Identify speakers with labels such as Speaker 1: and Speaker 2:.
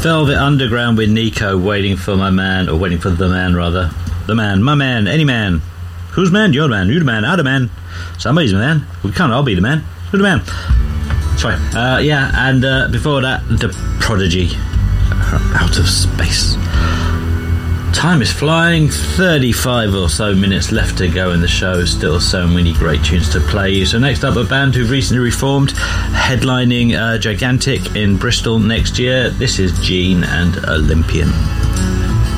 Speaker 1: Velvet Underground with Nico, waiting for my man, or waiting for the man rather. The man, my man, any man. Who's man? You're the man. You the man. I the man. Somebody's the man. We can't all be the man. Who's the man? Sorry. And before that, The Prodigy. Out of Space. Time is flying. 35 or so minutes left to go in the show. Still so many great tunes to play you. So next up, a band who've recently reformed, headlining Gigantic in Bristol next year. This is Gene and Olympian.